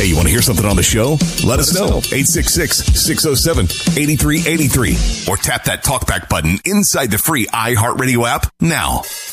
Hey, you want to hear something on the show? Let us know. 866-607-8383. Or tap that talkback button inside the free iHeartRadio app now.